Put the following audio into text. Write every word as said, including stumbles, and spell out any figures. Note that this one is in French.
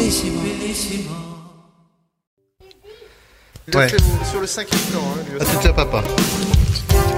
Il a Ouais. fait au- sur le cinquième temps, hein, lui Ah, aussi. c'était à papa.